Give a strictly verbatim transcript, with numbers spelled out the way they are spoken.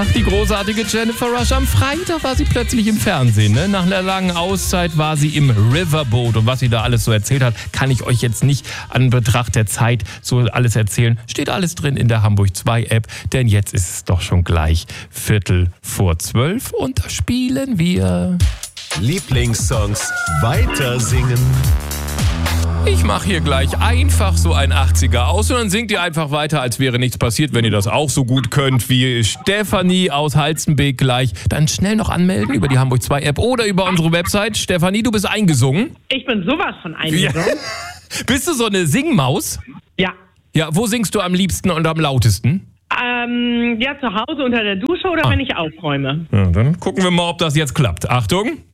Die großartige Jennifer Rush. Am Freitag war sie plötzlich im Fernsehen. Ne? Nach einer langen Auszeit war sie im Riverboat. Und was sie da alles so erzählt hat, kann ich euch jetzt nicht an Betracht der Zeit so alles erzählen. Steht alles drin in der Hamburg zwei App. Denn jetzt ist es doch schon gleich Viertel vor zwölf. Und da spielen wir Lieblingssongs weiter singen. Ich mache hier gleich einfach so ein achtziger aus und dann singt ihr einfach weiter, als wäre nichts passiert. Wenn ihr das auch so gut könnt wie Stefanie aus Halstenbeek gleich, dann schnell noch anmelden über die Hamburg zwei App oder über unsere Website. Stefanie, du bist eingesungen. Ich bin sowas von eingesungen. Ja. Bist du so eine Singmaus? Ja. Ja, wo singst du am liebsten und am lautesten? Ähm, ja, zu Hause unter der Dusche oder Ah. wenn ich aufräume. Ja, dann gucken wir mal, ob das jetzt klappt. Achtung.